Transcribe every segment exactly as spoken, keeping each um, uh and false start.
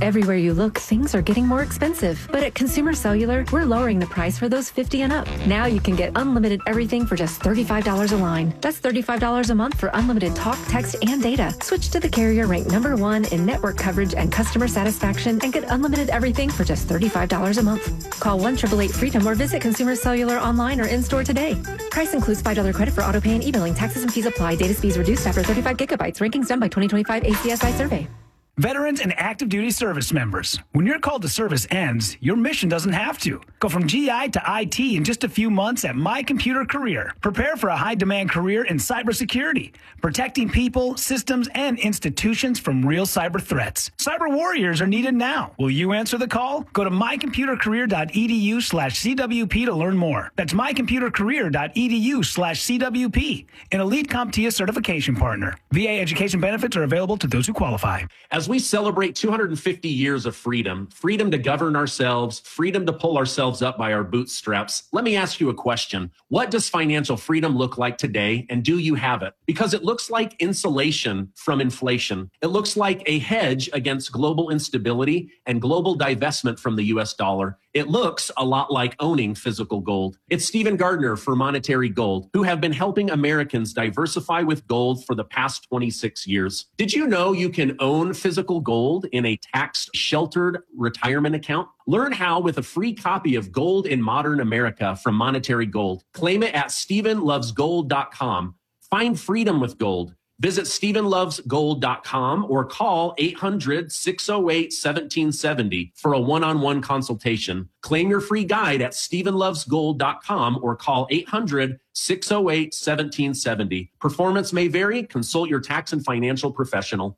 Everywhere you look, things are getting more expensive. But at Consumer Cellular, we're lowering the price for those fifty and up. Now you can get unlimited everything for just thirty-five dollars a line. That's thirty-five dollars a month for unlimited talk, text, and data. Switch to the carrier ranked number one in network coverage and customer satisfaction and get unlimited everything for just thirty-five dollars a month. Call one eight eight eight freedom or visit Consumer Cellular online or in-store today. Price includes five dollars credit for auto pay and e-billing. Taxes and fees apply. Data speeds reduced after thirty-five gigabytes. Rankings done by twenty twenty-five A C S I survey. Veterans and active duty service members, when your call to service ends, your mission doesn't have to. Go from G I to I T in just a few months at My Computer Career. Prepare for a high-demand career in cybersecurity, protecting people, systems, and institutions from real cyber threats. Cyber warriors are needed now. Will you answer the call? Go to mycomputercareer.edu slash CWP to learn more. That's mycomputercareer.edu slash CWP, an elite CompTIA certification partner. V A education benefits are available to those who qualify. As we celebrate two hundred fifty years of freedom, freedom to govern ourselves, freedom to pull ourselves up by our bootstraps, let me ask you a question. What does financial freedom look like today, and do you have it? Because it looks like insulation from inflation. It looks like a hedge against global instability and global divestment from the U S dollar. It looks a lot like owning physical gold. It's Stephen Gardner for Monetary Gold, who have been helping Americans diversify with gold for the past twenty-six years. Did you know you can own physical gold in a tax-sheltered retirement account? Learn how with a free copy of Gold in Modern America from Monetary Gold. Claim it at stephen loves gold dot com. Find freedom with gold. Visit stephen loves gold dot com or call eight hundred, six oh eight, one seven seven oh for a one-on-one consultation. Claim your free guide at stephen loves gold dot com or call eight hundred, six oh eight, one seven seven oh. Performance may vary. Consult your tax and financial professional.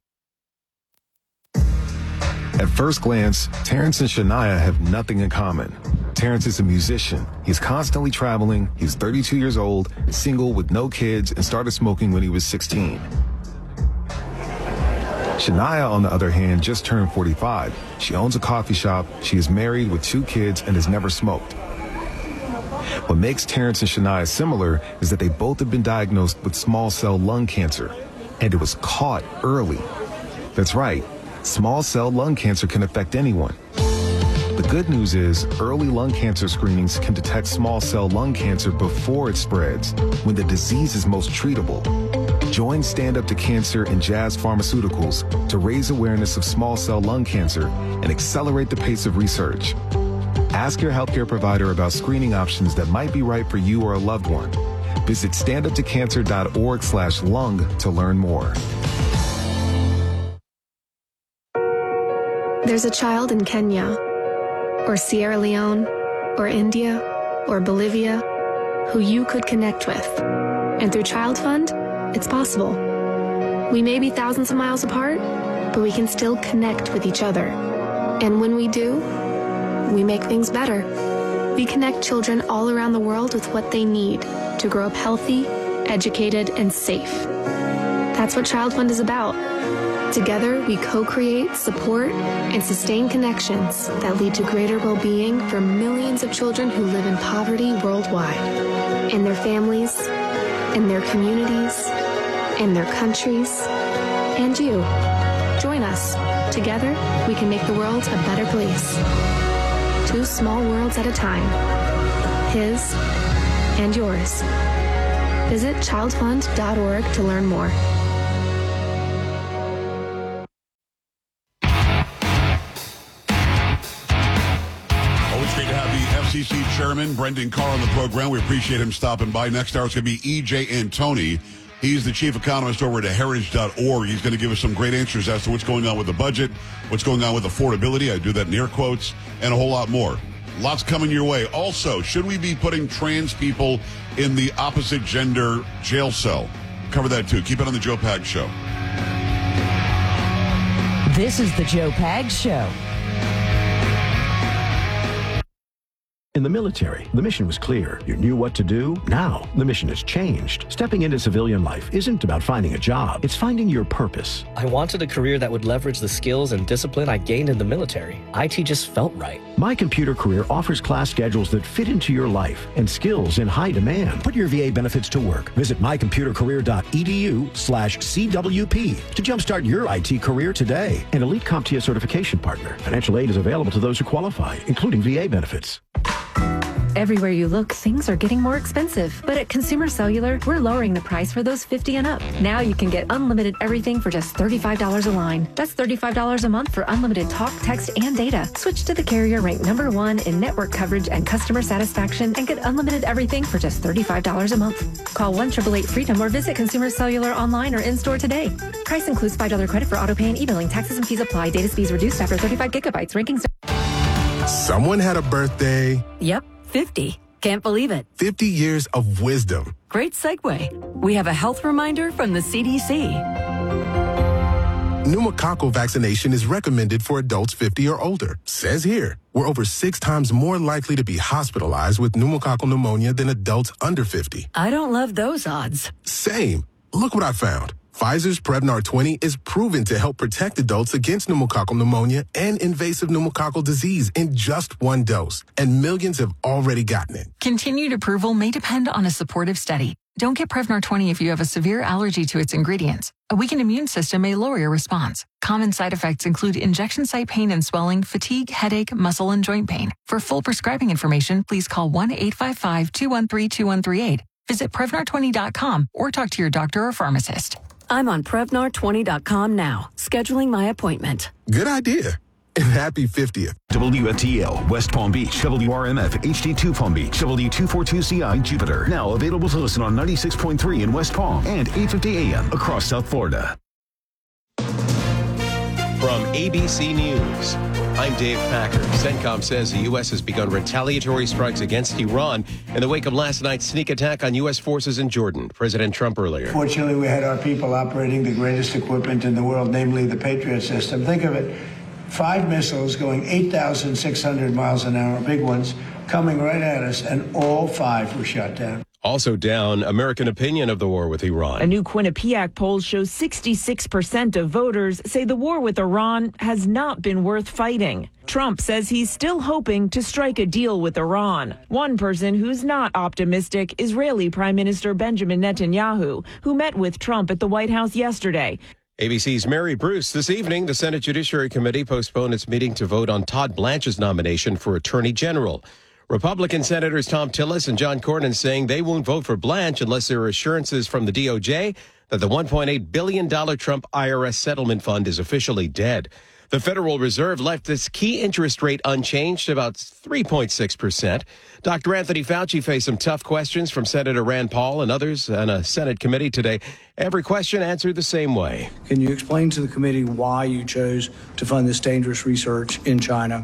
At first glance, Terrence and Shania have nothing in common. Terrence is a musician. He's constantly traveling. He's thirty-two years old, single with no kids, and started smoking when he was sixteen. Shania, on the other hand, just turned forty-five. She owns a coffee shop. She is married with two kids and has never smoked. What makes Terrence and Shania similar is that they both have been diagnosed with small cell lung cancer, and it was caught early. That's right. Small cell lung cancer can affect anyone. The good news is early lung cancer screenings can detect small cell lung cancer before it spreads, when the disease is most treatable. Join Stand Up to Cancer and Jazz Pharmaceuticals to raise awareness of small cell lung cancer and accelerate the pace of research. Ask your healthcare provider about screening options that might be right for you or a loved one. Visit stand up to cancer dot org slash lung to learn more. There's a child in Kenya, or Sierra Leone, or India, or Bolivia, who you could connect with. And through Child Fund, it's possible. We may be thousands of miles apart, but we can still connect with each other. And when we do, we make things better. We connect children all around the world with what they need to grow up healthy, educated, and safe. That's what Child Fund is about. Together, we co-create, support, and sustain connections that lead to greater well-being for millions of children who live in poverty worldwide, in their families, in their communities, in their countries, and you. Join us. Together, we can make the world a better place. Two small worlds at a time. His and yours. Visit child fund dot org to learn more. F C C Chairman Brendan Carr on the program. We appreciate him stopping by. Next hour is going to be E J Antoni. He's the chief economist over at heritage dot org. He's going to give us some great answers as to what's going on with the budget, what's going on with affordability. I do that in air quotes, and a whole lot more. Lots coming your way. Also, should we be putting trans people in the opposite gender jail cell? Cover that too. Keep it on the Joe Pags Show. This is the Joe Pags Show. In the military, the mission was clear. You knew what to do. Now, the mission has changed. Stepping into civilian life isn't about finding a job. It's finding your purpose. I wanted a career that would leverage the skills and discipline I gained in the military. I T just felt right. My Computer Career offers class schedules that fit into your life and skills in high demand. Put your V A benefits to work. Visit my computer career dot e d u slash C W P to jumpstart your I T career today. An elite CompTIA certification partner. Financial aid is available to those who qualify, including V A benefits. Everywhere you look, things are getting more expensive. But at Consumer Cellular, we're lowering the price for those fifty and up. Now you can get unlimited everything for just thirty-five dollars a line. That's thirty-five dollars a month for unlimited talk, text, and data. Switch to the carrier ranked number one in network coverage and customer satisfaction and get unlimited everything for just thirty-five dollars a month. Call one eight eight eight freedom or visit Consumer Cellular online or in-store today. Price includes five dollars credit for auto pay and e-billing. Taxes and fees apply. Data speeds reduced after thirty-five gigabytes. Rankings. Someone had a birthday. Yep. fifty. Can't believe it. fifty years of wisdom. Great segue. We have a health reminder from the C D C. Pneumococcal vaccination is recommended for adults fifty or older. Says here, we're over six times more likely to be hospitalized with pneumococcal pneumonia than adults under fifty. I don't love those odds. Same. Look what I found. Pfizer's Prevnar twenty is proven to help protect adults against pneumococcal pneumonia and invasive pneumococcal disease in just one dose. And millions have already gotten it. Continued approval may depend on a supportive study. Don't get Prevnar twenty if you have a severe allergy to its ingredients. A weakened immune system may lower your response. Common side effects include injection site pain and swelling, fatigue, headache, muscle, and joint pain. For full prescribing information, please call one eight five five, two one three, two one three eight. Visit Prevnar twenty dot com or talk to your doctor or pharmacist. I'm on Prevnar twenty dot com now, scheduling my appointment. Good idea. And happy fiftieth. W F T L, West Palm Beach, W R M F, H D two Palm Beach, W two forty-two C I, Jupiter. Now available to listen on ninety-six point three in West Palm and eight fifty A M across South Florida. From A B C News, I'm Dave Packer. CENTCOM says the U S has begun retaliatory strikes against Iran in the wake of last night's sneak attack on U S forces in Jordan. President Trump earlier. Fortunately, we had our people operating the greatest equipment in the world, namely the Patriot system. Think of it. Five missiles going eight thousand six hundred miles an hour, big ones, coming right at us, and all five were shot down. Also down, American opinion of the war with Iran. A new Quinnipiac poll shows sixty-six percent of voters say the war with Iran has not been worth fighting. Trump says he's still hoping to strike a deal with Iran. One person who's not optimistic, Israeli Prime Minister Benjamin Netanyahu, who met with Trump at the White House yesterday. A B C's Mary Bruce. This evening, the Senate Judiciary Committee postponed its meeting to vote on Todd Blanche's nomination for Attorney General. Republican Senators Tom Tillis and John Cornyn saying they won't vote for Blanche unless there are assurances from the D O J that the one point eight billion dollars Trump I R S settlement fund is officially dead. The Federal Reserve left its key interest rate unchanged, about three point six percent. Doctor Anthony Fauci faced some tough questions from Senator Rand Paul and others on a Senate committee today. Every question answered the same way. Can you explain to the committee why you chose to fund this dangerous research in China?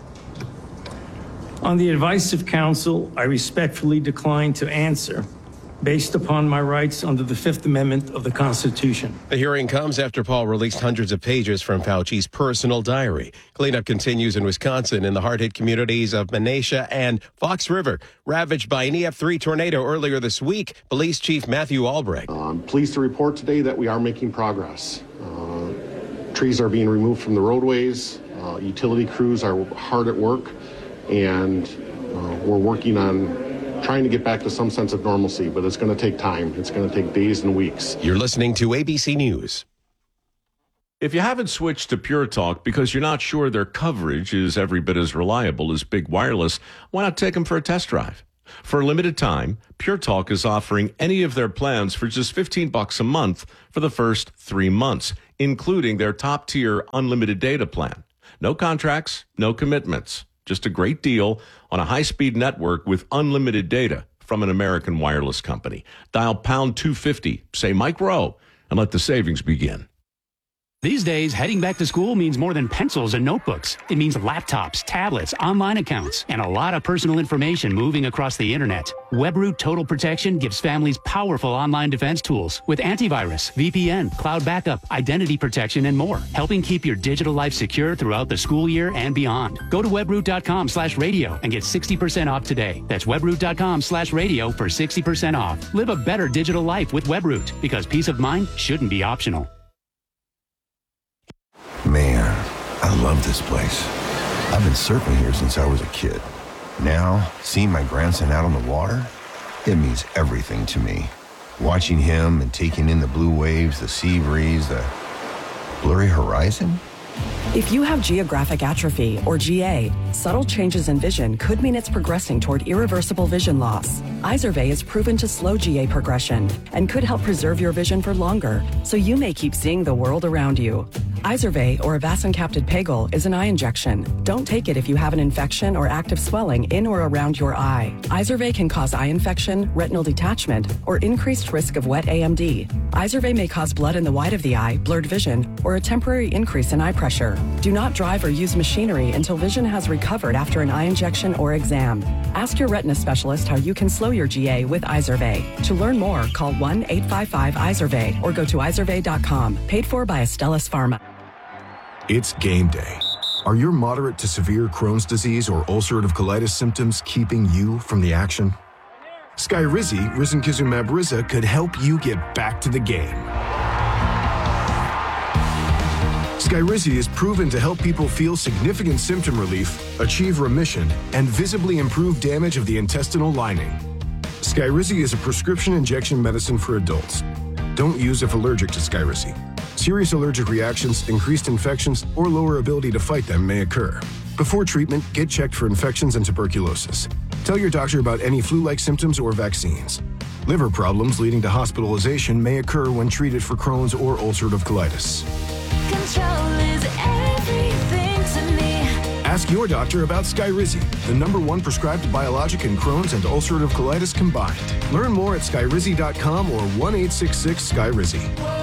On the advice of counsel, I respectfully decline to answer based upon my rights under the Fifth Amendment of the Constitution. The hearing comes after Paul released hundreds of pages from Fauci's personal diary. Cleanup continues in Wisconsin in the hard-hit communities of Menasha and Fox River, ravaged by an E F three tornado earlier this week. Police Chief Matthew Albrecht. I'm pleased to report today that we are making progress. Uh, trees are being removed from the roadways. Uh, utility crews are hard at work, and uh, we're working on trying to get back to some sense of normalcy, but it's going to take time. It's going to take days and weeks. You're listening to A B C News. If you haven't switched to Pure Talk because you're not sure their coverage is every bit as reliable as Big Wireless, why not take them for a test drive? For a limited time, Pure Talk is offering any of their plans for just fifteen bucks a month for the first three months, including their top-tier unlimited data plan. No contracts, no commitments. Just a great deal on a high-speed network with unlimited data from an American wireless company. Dial pound two fifty, say Mike Rowe, and let the savings begin. These days, heading back to school means more than pencils and notebooks. It means laptops, tablets, online accounts, and a lot of personal information moving across the internet. WebRoot Total Protection gives families powerful online defense tools with antivirus, V P N, cloud backup, identity protection, and more, helping keep your digital life secure throughout the school year and beyond. Go to webroot.com slash radio and get sixty percent off today. That's webroot.com slash radio for sixty percent off. Live a better digital life with WebRoot, because peace of mind shouldn't be optional. Man, I love this place. I've been surfing here since I was a kid. Now, seeing my grandson out on the water, it means everything to me. Watching him and taking in the blue waves, the sea breeze, the blurry horizon. If you have geographic atrophy, or G A, subtle changes in vision could mean it's progressing toward irreversible vision loss. Izervay is proven to slow G A progression and could help preserve your vision for longer, so you may keep seeing the world around you. Izervay, or avacincaptad pegol, is an eye injection. Don't take it if you have an infection or active swelling in or around your eye. Izervay can cause eye infection, retinal detachment, or increased risk of wet A M D. Izervay may cause blood in the white of the eye, blurred vision, or a temporary increase in eye pressure. Do not drive or use machinery until vision has recovered after an eye injection or exam. Ask your retina specialist how you can slow your G A with Izervay. To learn more, call one eight five five Izervay or go to izervay dot com. Paid for by Astellas Pharma. It's game day. Are your moderate to severe Crohn's disease or ulcerative colitis symptoms keeping you from the action? Skyrizi, risankizumab Riza, could help you get back to the game. Skyrizi is proven to help people feel significant symptom relief, achieve remission, and visibly improve damage of the intestinal lining. Skyrizi is a prescription injection medicine for adults. Don't use if allergic to Skyrizi. Serious allergic reactions, increased infections, or lower ability to fight them may occur. Before treatment, get checked for infections and tuberculosis. Tell your doctor about any flu-like symptoms or vaccines. Liver problems leading to hospitalization may occur when treated for Crohn's or ulcerative colitis. Control is everything to me. Ask your doctor about Skyrizi, the number one prescribed biologic in Crohn's and ulcerative colitis combined. Learn more at skyrizi dot com or one eight six six Skyrizi.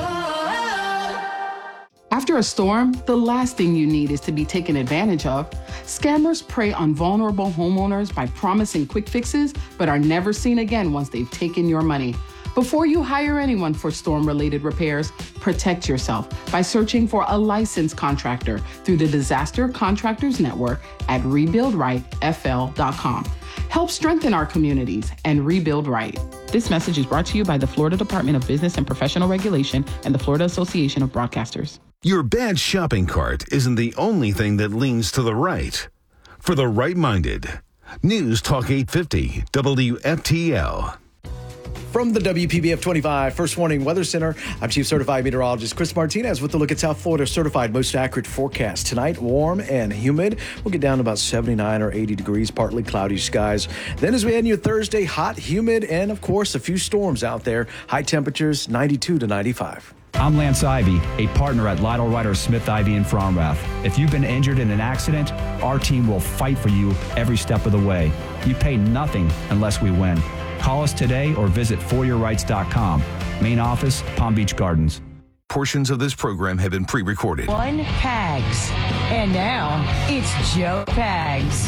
After a storm, the last thing you need is to be taken advantage of. Scammers prey on vulnerable homeowners by promising quick fixes, but are never seen again once they've taken your money. Before you hire anyone for storm-related repairs, protect yourself by searching for a licensed contractor through the Disaster Contractors Network at rebuild right f l dot com. Help strengthen our communities and rebuild right. This message is brought to you by the Florida Department of Business and Professional Regulation and the Florida Association of Broadcasters. Your bad shopping cart isn't the only thing that leans to the right. For the right-minded, News Talk eight fifty W F T L. From the W P B F twenty-five First Warning Weather Center, I'm Chief Certified Meteorologist Chris Martinez with a look at South Florida's certified most accurate forecast. Tonight, warm and humid. We'll get down to about seventy-nine or eighty degrees, partly cloudy skies. Then as we head into Thursday, hot, humid, and of course, a few storms out there. High temperatures, ninety-two to ninety-five. I'm Lance Ivy, a partner at Lytle Ryder Smith Ivy in Fromrath. If you've been injured in an accident, our team will fight for you every step of the way. You pay nothing unless we win. Call us today or visit for your rights dot com. Main office, Palm Beach Gardens. Portions of this program have been pre-recorded. One Pags. And now, it's Joe Pags.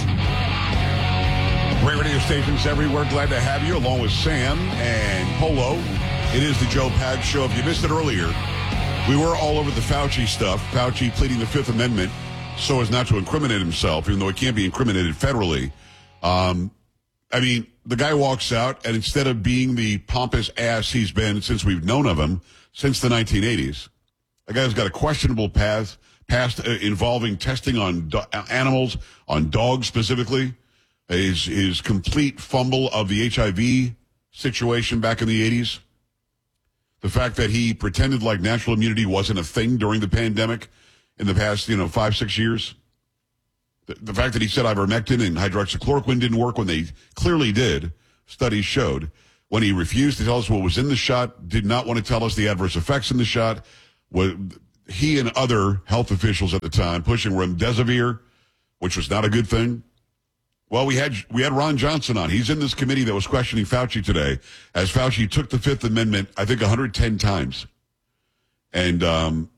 Great radio stations everywhere. Glad to have you along with Sam and Polo. It is the Joe Pags Show. If you missed it earlier, we were all over the Fauci stuff. Fauci pleading the Fifth Amendment so as not to incriminate himself, even though he can't be incriminated federally. Um, I mean, the guy walks out, and instead of being the pompous ass he's been since we've known of him, since the nineteen eighties, the guy's got a questionable path, past uh, involving testing on do- animals, on dogs specifically, his, his complete fumble of the H I V situation back in the eighties, the fact that he pretended like natural immunity wasn't a thing during the pandemic in the past, you know, five, six years. The, the fact that he said ivermectin and hydroxychloroquine didn't work when they clearly did, studies showed. When he refused to tell us what was in the shot, did not want to tell us the adverse effects in the shot. What he and other health officials at the time pushing remdesivir, which was not a good thing. Well, we had we had Ron Johnson on. He's in this committee that was questioning Fauci today, as Fauci took the Fifth Amendment, I think, one hundred ten times. And um,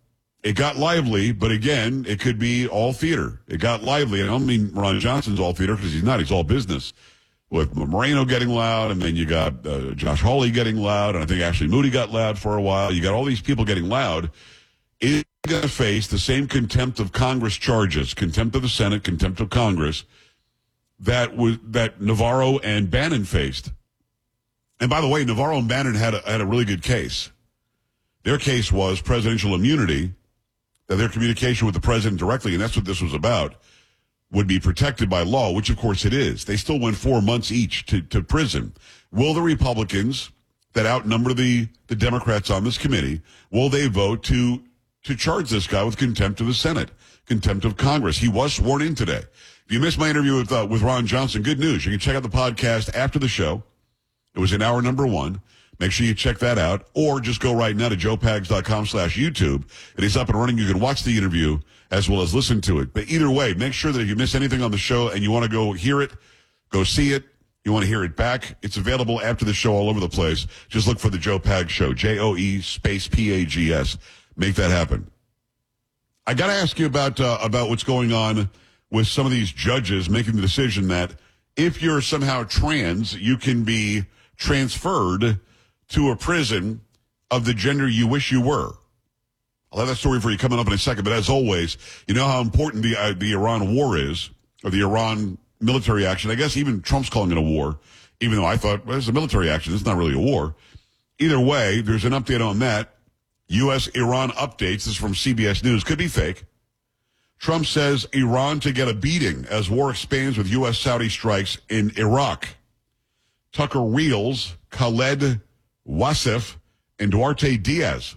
it got lively, but again, it could be all theater. It got lively. I don't mean Ron Johnson's all theater because he's not. He's all business. With Moreno getting loud, and then you got uh, Josh Hawley getting loud, and I think Ashley Moody got loud for a while. You got all these people getting loud. Is going to face the same contempt of Congress charges, contempt of the Senate, contempt of Congress, that was that Navarro and Bannon faced. And by the way, Navarro and Bannon had a, had a really good case. Their case was presidential immunity, that their communication with the president directly, and that's what this was about, would be protected by law, which of course it is. They still went four months each to, to prison. Will the Republicans that outnumber the, the Democrats on this committee, will they vote to to charge this guy with contempt of the Senate, contempt of Congress? He was sworn in today. If you missed my interview with uh, with Ron Johnson, good news. You can check out the podcast after the show. It was in hour number one. Make sure you check that out, or just go right now to joe pags dot com slash YouTube. It is up and running. You can watch the interview as well as listen to it. But either way, make sure that if you miss anything on the show and you want to go hear it, go see it, you want to hear it back, it's available after the show all over the place. Just look for the Joe Pags Show, J O E space P A G S. Make that happen. I got to ask you about uh, about what's going on with some of these judges making the decision that if you're somehow trans, you can be transferred to a prison of the gender you wish you were. I'll have that story for you coming up in a second. But as always, you know how important the uh, the Iran war is, or the Iran military action. I guess even Trump's calling it a war, even though I thought, well, it's a military action. It's not really a war. Either way, there's an update on that. U S Iran updates. This is from C B S News. Could be fake. Trump says Iran to get a beating as war expands with U S Saudi strikes in Iraq. Tucker reels Khaled Wasif and Duarte Diaz.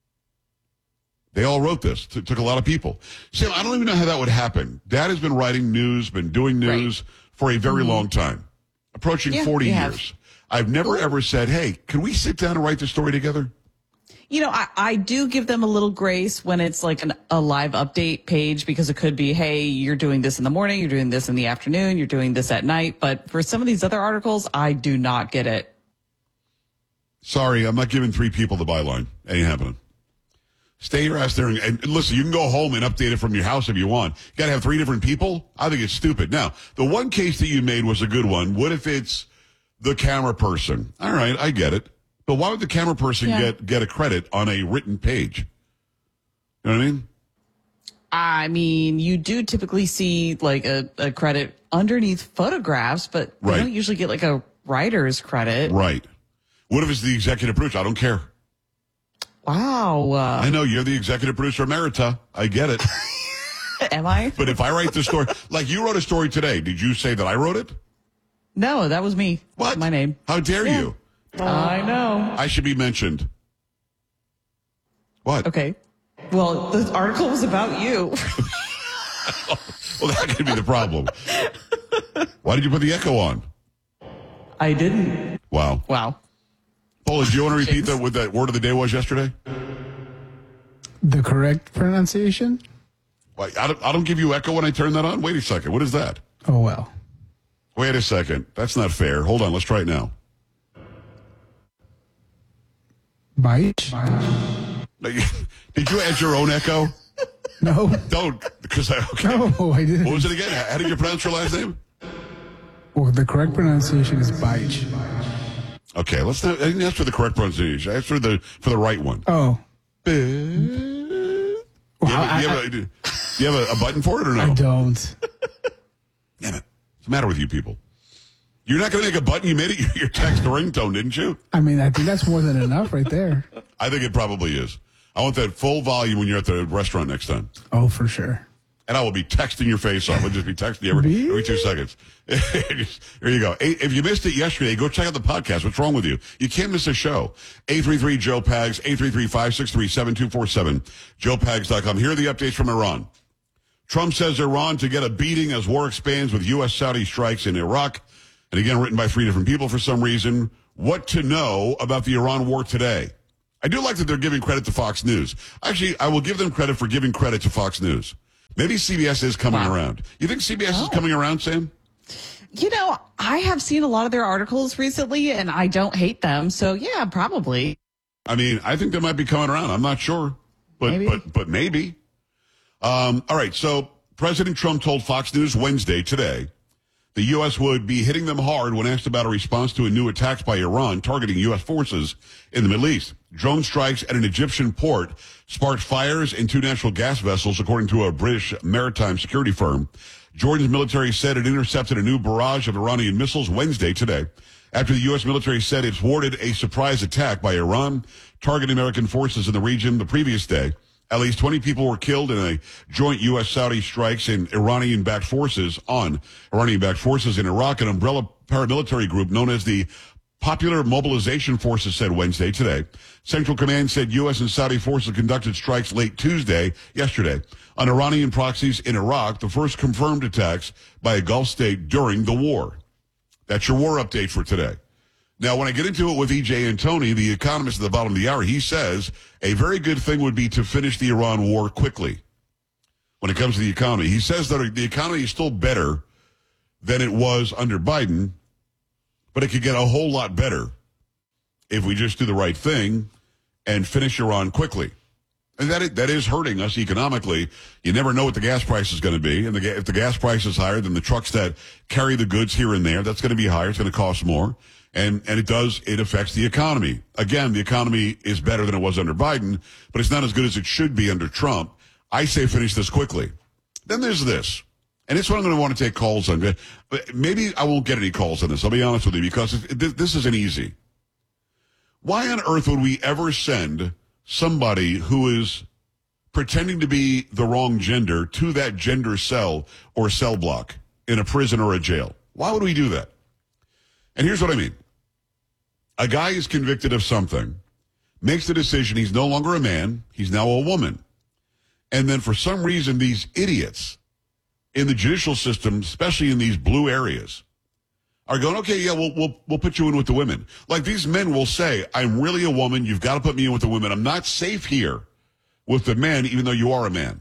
They all wrote this. It took a lot of people. Sam, I don't even know how that would happen. Dad has been writing news, been doing news right. for a very mm-hmm. long time, approaching yeah, forty have. years. I've never ever said, hey, can we sit down and write the story together? You know, I, I do give them a little grace when it's like an, a live update page, because it could be, hey, you're doing this in the morning, you're doing this in the afternoon, you're doing this at night. But for some of these other articles, I do not get it. Sorry, I'm not giving three people the byline. Ain't happening. Stay your ass there and, and listen, you can go home and update it from your house if you want. You got to have three different people? I think it's stupid. Now, the one case that you made was a good one. What if it's the camera person? All right, I get it. But why would the camera person yeah. get, get a credit on a written page? You know what I mean? I mean, you do typically see like a, a credit underneath photographs, but right. you don't usually get like a writer's credit. Right. What if it's the executive producer? I don't care. Wow. Uh, I know you're the executive producer emerita. I get it. Am I? But if I write the story, like you wrote a story today, did you say that I wrote it? No, that was me. What? My name. How dare yeah. you? I know. I should be mentioned. What? Okay. Well, the article was about you. Well, that could be the problem. Why did you put the echo on? I didn't. Wow. Wow. Paula, do you want to repeat that, what that word of the day was yesterday? The correct pronunciation? Why, I don't, I don't give you echo when I turn that on? Wait a second. What is that? Oh, well. Wait a second. That's not fair. Hold on. Let's try it now. Bite? Did you add your own echo? No. Don't. Because I, okay. No, I didn't. What was it again? How did you pronounce your last name? Well, the correct pronunciation is Bite. Okay, let's not. I didn't ask for the correct pronunciation. I asked for the for the right one. Oh. Do you have, a, do you have, a, do you have a, a button for it or no? I don't. Damn it. What's the matter with you people? You're not going to make a button? You made it your text ringtone, didn't you? I mean, I think that's more than enough right there. I think it probably is. I want that full volume when you're at the restaurant next time. Oh, for sure. And I will be texting your face off. I'll just be texting you every, every two seconds. There you go. If you missed it yesterday, go check out the podcast. What's wrong with you? You can't miss a show. eight three three Joe Pags, eight three three, five six three, seven two four seven, joe pags dot com. Here are the updates from Iran. Trump says Iran to get a beating as war expands with U S Saudi strikes in Iraq. And again, written by three different people for some reason. What to know about the Iran war today. I do like that they're giving credit to Fox News. Actually, I will give them credit for giving credit to Fox News. Maybe C B S is coming wow. around. You think C B S oh. is coming around, Sam? You know, I have seen a lot of their articles recently, and I don't hate them. So, yeah, probably. I mean, I think they might be coming around. I'm not sure. but maybe. but but maybe. Um, all right, so President Trump told Fox News Wednesday today the U S would be hitting them hard when asked about a response to a new attacks by Iran targeting U S forces in the Middle East. Drone strikes at an Egyptian port sparked fires in two natural gas vessels, according to a British maritime security firm. Jordan's military said it intercepted a new barrage of Iranian missiles Wednesday today, after the U S military said it thwarted a surprise attack by Iran targeting American forces in the region the previous day. At least twenty people were killed in a joint U S-Saudi strikes in Iranian-backed forces on Iranian-backed forces in Iraq. An umbrella paramilitary group known as the Popular Mobilization Forces said Wednesday today. Central Command said U S and Saudi forces conducted strikes late Tuesday, yesterday, on Iranian proxies in Iraq, the first confirmed attacks by a Gulf state during the war. That's your war update for today. Now, when I get into it with E J Antoni, the economist at the bottom of the hour, he says a very good thing would be to finish the Iran war quickly when it comes to the economy. He says that the economy is still better than it was under Biden, but it could get a whole lot better if we just do the right thing and finish Iran quickly. And that is, that is hurting us economically. You never know what the gas price is going to be. And the, if the gas price is higher, then the trucks that carry the goods here and there, that's going to be higher. It's going to cost more. And and it does, it affects the economy. Again, the economy is better than it was under Biden, but it's not as good as it should be under Trump. I say finish this quickly. Then there's this. And it's what I'm going to want to take calls on. Maybe I won't get any calls on this. I'll be honest with you, because it, this isn't easy. Why on earth would we ever send somebody who is pretending to be the wrong gender to that gender cell or cell block in a prison or a jail? Why would we do that? And here's what I mean. A guy is convicted of something, makes the decision he's no longer a man, he's now a woman. And then for some reason, these idiots in the judicial system, especially in these blue areas, are going, okay, yeah, we'll, we'll, we'll put you in with the women. Like these men will say, I'm really a woman, you've got to put me in with the women. I'm not safe here with the men, even though you are a man.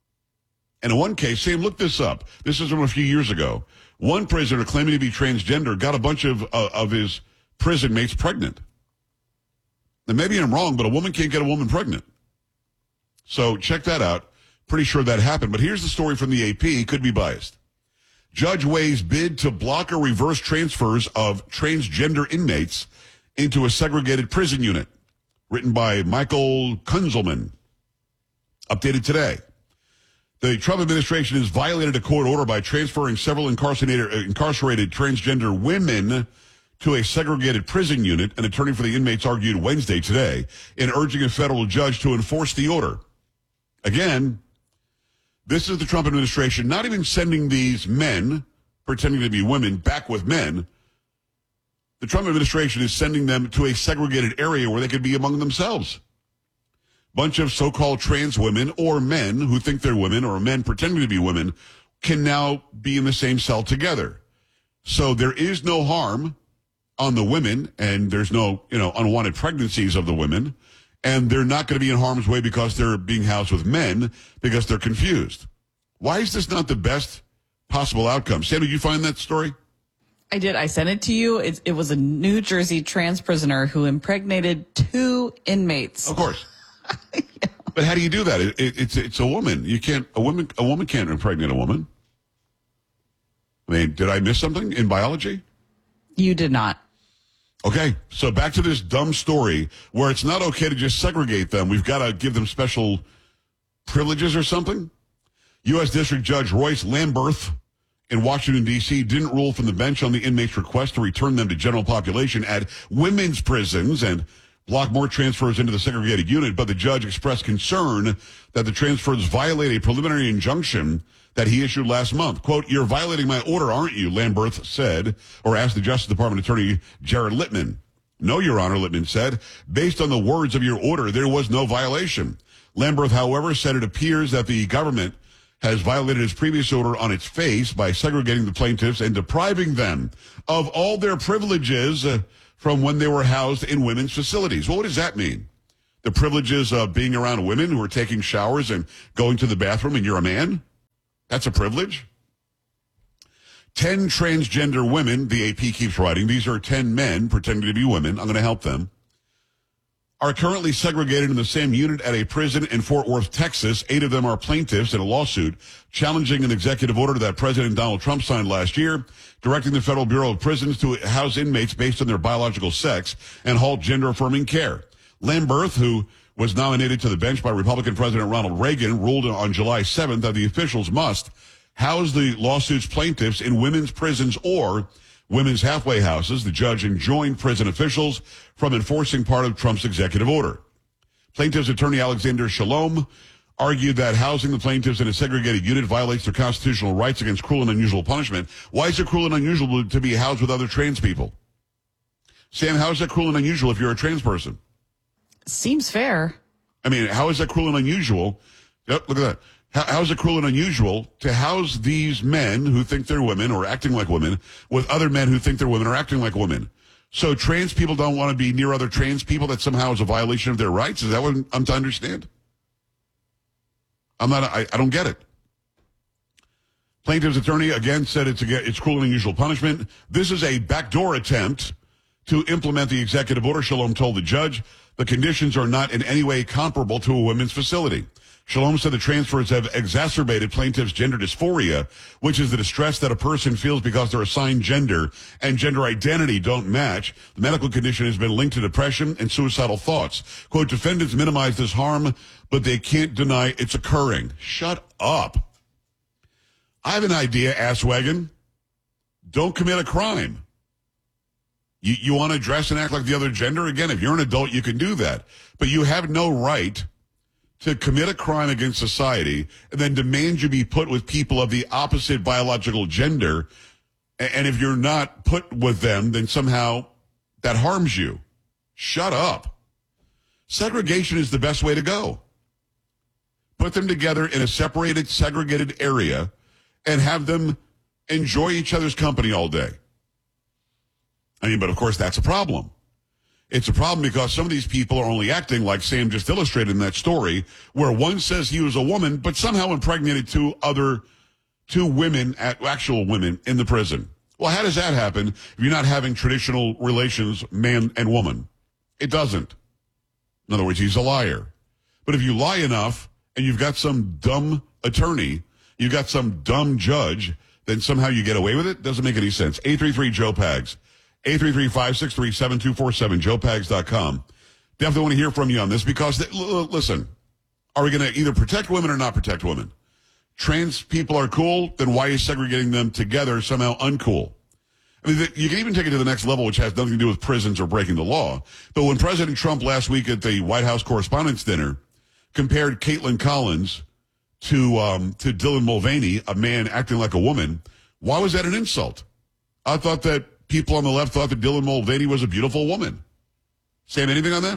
And in one case, Sam, look this up. This is from a few years ago. One prisoner claiming to be transgender got a bunch of uh, of his prison mates pregnant. Now, maybe I'm wrong, but a woman can't get a woman pregnant. So check that out. Pretty sure that happened. But here's the story from the A P. Could be biased. Judge weighs bid to block or reverse transfers of transgender inmates into a segregated prison unit. Written by Michael Kunzelman. Updated today. The Trump administration has violated a court order by transferring several incarcerated, incarcerated transgender women to a segregated prison unit, an attorney for the inmates argued Wednesday today, in urging a federal judge to enforce the order. Again, this is the Trump administration not even sending these men, pretending to be women, back with men. The Trump administration is sending them to a segregated area where they could be among themselves. Bunch of so-called trans women or men who think they're women or men pretending to be women can now be in the same cell together. So there is no harm on the women, and there's no, you know, unwanted pregnancies of the women, and they're not going to be in harm's way because they're being housed with men because they're confused. Why is this not the best possible outcome? Sam, did you find that story? I did. I sent it to you. It, it was a New Jersey trans prisoner who impregnated two inmates. Of course. Yeah. But how do you do that? It, it, it's it's a woman. You can't a woman a woman can't impregnate a woman. I mean, did I miss something in biology? You did not. Okay, so back to this dumb story where it's not okay to just segregate them. We've got to give them special privileges or something. U S District Judge Royce Lamberth in Washington, D C didn't rule from the bench on the inmates' request to return them to general population at women's prisons and block more transfers into the segregated unit, but the judge expressed concern that the transfers violate a preliminary injunction that he issued last month. Quote, "You're violating my order, aren't you?" Lamberth said, or asked the Justice Department attorney Jared Littman. "No, Your Honor," Littman said. "Based on the words of your order, there was no violation." Lamberth, however, said it appears that the government has violated its previous order on its face by segregating the plaintiffs and depriving them of all their privileges uh, from when they were housed in women's facilities. Well, what does that mean? The privileges of being around women who are taking showers and going to the bathroom and you're a man? That's a privilege? Ten transgender women, the A P keeps writing, these are ten men pretending to be women, I'm going to help them, are currently segregated in the same unit at a prison in Fort Worth, Texas. Eight of them are plaintiffs in a lawsuit challenging an executive order that President Donald Trump signed last year, directing the Federal Bureau of Prisons to house inmates based on their biological sex and halt gender-affirming care. Lamberth, who was nominated to the bench by Republican President Ronald Reagan, ruled on July seventh that the officials must house the lawsuit's plaintiffs in women's prisons or women's halfway houses. The judge enjoined prison officials from enforcing part of Trump's executive order. Plaintiff's attorney Alexander Shalom argued that housing the plaintiffs in a segregated unit violates their constitutional rights against cruel and unusual punishment. Why is it cruel and unusual to be housed with other trans people? Sam, how is that cruel and unusual if you're a trans person? Seems fair. I mean, how is that cruel and unusual? Yep, look at that. How, how is it cruel and unusual to house these men who think they're women or acting like women with other men who think they're women or acting like women? So trans people don't want to be near other trans people. That somehow is a violation of their rights. Is that what I'm to understand? I'm not. I, I don't get it. Plaintiff's attorney again said it's a, it's cruel and unusual punishment. This is a backdoor attempt to implement the executive order. Shalom told the judge the conditions are not in any way comparable to a women's facility. Shalom said the transfers have exacerbated plaintiffs' gender dysphoria, which is the distress that a person feels because their assigned gender and gender identity don't match. The medical condition has been linked to depression and suicidal thoughts. Quote, defendants minimize this harm, but they can't deny it's occurring. Shut up. I have an idea, asswagon. Don't commit a crime. You, you want to dress and act like the other gender? Again, if you're an adult, you can do that. But you have no right to commit a crime against society and then demand you be put with people of the opposite biological gender. And if you're not put with them, then somehow that harms you. Shut up. Segregation is the best way to go. Put them together in a separated, segregated area and have them enjoy each other's company all day. I mean, but of course, that's a problem. It's a problem because some of these people are only acting like Sam just illustrated in that story, where one says he was a woman, but somehow impregnated two other, two women, actual women in the prison. Well, how does that happen if you're not having traditional relations, man and woman? It doesn't. In other words, he's a liar. But if you lie enough and you've got some dumb attorney, you've got some dumb judge, then somehow you get away with it? Doesn't make any sense. eight three three Joe Pags. eight three three, five six three, seven two four seven, joe pags dot com. Definitely want to hear from you on this because, listen, are we going to either protect women or not protect women? Trans people are cool, then why is segregating them together somehow uncool? I mean, you can even take it to the next level, which has nothing to do with prisons or breaking the law. But when President Trump last week at the White House Correspondents' Dinner compared Caitlin Collins to um, to Dylan Mulvaney, a man acting like a woman, why was that an insult? I thought that people on the left thought that Dylan Mulvaney was a beautiful woman. Sam, anything on that?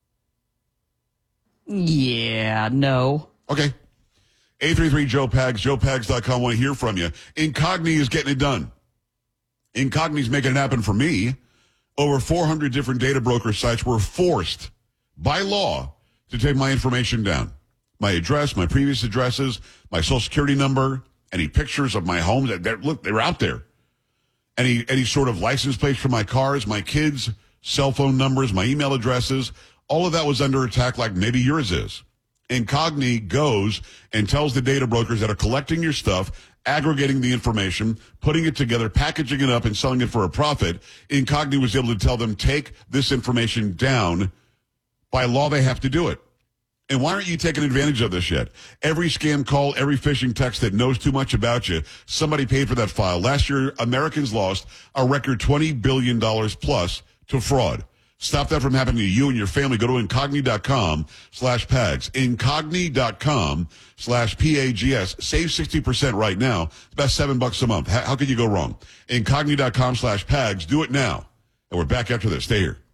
Yeah, no. Okay. eight three three Joe Pags, joe pags dot com. Want to hear from you. Incogni is getting it done. Incogni's making it happen for me. Over four hundred different data broker sites were forced by law to take my information down. My address, my previous addresses, my social security number, any pictures of my home. They're, look, they're out there. Any any sort of license plates for my cars, my kids' cell phone numbers, my email addresses, all of that was under attack like maybe yours is. Incogni goes and tells the data brokers that are collecting your stuff, aggregating the information, putting it together, packaging it up, and selling it for a profit. Incogni was able to tell them, take this information down. By law, they have to do it. And why aren't you taking advantage of this yet? Every scam call, every phishing text that knows too much about you, somebody paid for that file. Last year, Americans lost a record twenty billion dollars plus to fraud. Stop that from happening to you and your family. Go to incogni.com slash pags. Incogni.com slash P-A-G-S. Save sixty percent right now. It's about seven bucks a month. How, how could you go wrong? Incogni.com slash pags. Do it now. And we're back after this. Stay here.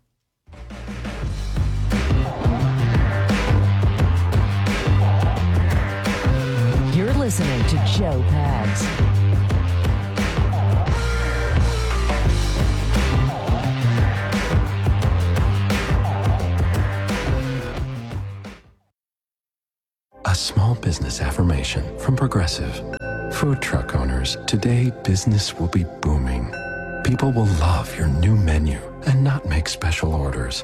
You're listening to Joe Pags. A small business affirmation from Progressive. Food truck owners, today business will be booming. People will love your new menu and not make special orders.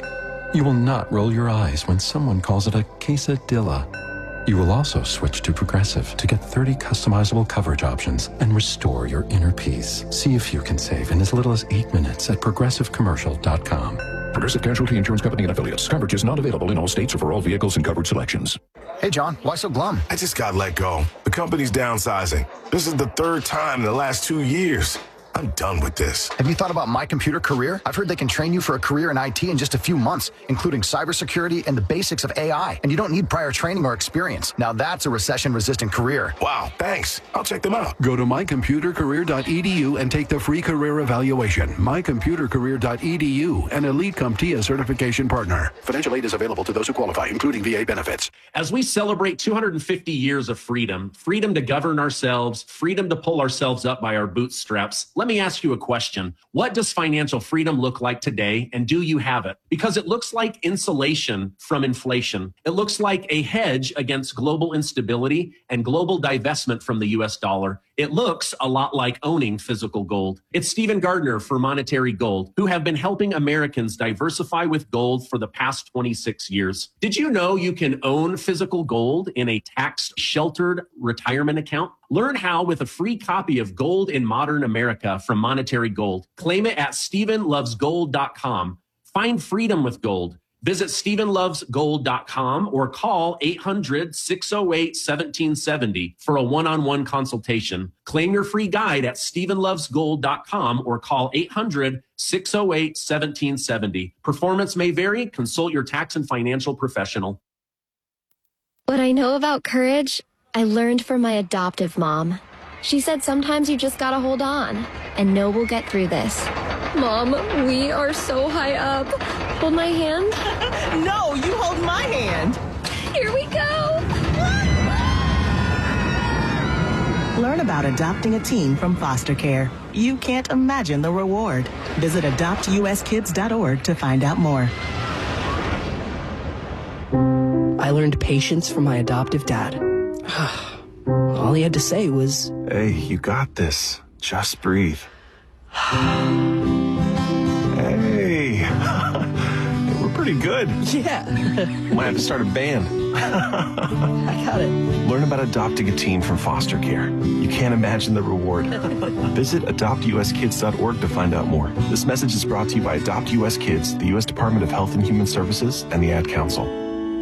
You will not roll your eyes when someone calls it a quesadilla. You will also switch to Progressive to get thirty customizable coverage options and restore your inner peace. See if you can save in as little as eight minutes at progressive commercial dot com. Progressive Casualty Insurance Company and Affiliates. Coverage is not available in all states or for all vehicles and coverage selections. Hey, John, why so glum? I just got let go. The company's downsizing. This is the third time in the last two years. I'm done with this. Have you thought about My Computer Career? I've heard they can train you for a career in I T in just a few months, including cybersecurity and the basics of A I. And you don't need prior training or experience. Now that's a recession-resistant career. Wow, thanks. I'll check them out. Go to my computer career dot e d u and take the free career evaluation. my computer career dot e d u, an Elite CompTIA certification partner. Financial aid is available to those who qualify, including V A benefits. As we celebrate two hundred fifty years of freedom, freedom to govern ourselves, freedom to pull ourselves up by our bootstraps, let me ask you a question. What does financial freedom look like today, and do you have it? Because it looks like insulation from inflation. It looks like a hedge against global instability and global divestment from the U S dollar. It looks a lot like owning physical gold. It's Stephen Gardner for Monetary Gold, who have been helping Americans diversify with gold for the past twenty-six years. Did you know you can own physical gold in a tax-sheltered retirement account? Learn how with a free copy of Gold in Modern America from Monetary Gold. Claim it at stephen loves gold dot com. Find freedom with gold. Visit stephen loves gold dot com or call eight hundred, six oh eight, one seven seven oh for a one-on-one consultation. Claim your free guide at stephen loves gold dot com or call eight hundred, six oh eight, one seven seven oh. Performance may vary. Consult your tax and financial professional. What I know about courage, I learned from my adoptive mom. She said sometimes you just gotta hold on and know we'll get through this. Mom, we are so high up. Hold my hand. No, you hold my hand. Here we go. Learn about adopting a teen from foster care. You can't imagine the reward. Visit adopt u s kids dot org to find out more. I learned patience from my adoptive dad. All he had to say was, Hey, you got this. Just breathe. Hey. We're pretty good. Yeah. Might have to start a band. I got it. Learn about adopting a teen from foster care. You can't imagine the reward. Visit adopt u s kids dot org to find out more. This message is brought to you by Adopt U S Kids, the U S Department of Health and Human Services, and the Ad Council.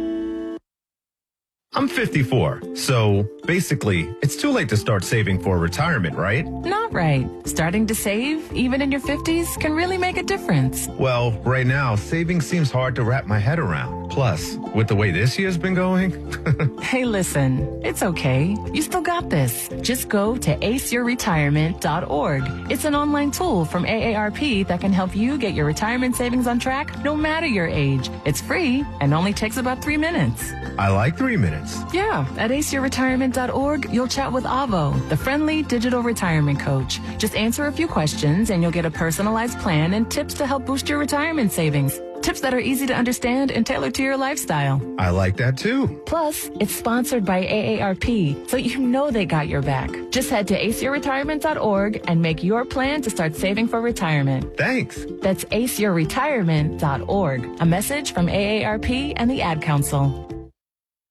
I'm fifty-four, so basically, it's too late to start saving for retirement, right? Not right. Starting to save, even in your fifties, can really make a difference. Well, right now, saving seems hard to wrap my head around. Plus, with the way this year's been going... Hey, listen, it's okay. You still got this. Just go to ace your retirement dot org. It's an online tool from A A R P that can help you get your retirement savings on track no matter your age. It's free and only takes about three minutes. I like three minutes. Yeah, at ace your retirement dot org, you'll chat with Avo, the friendly digital retirement coach. Just answer a few questions and you'll get a personalized plan and tips to help boost your retirement savings. Tips that are easy to understand and tailored to your lifestyle. I like that too. Plus, it's sponsored by A A R P, so you know they got your back. Just head to ace your retirement dot org and make your plan to start saving for retirement. Thanks. That's ace your retirement dot org. A message from A A R P and the Ad Council.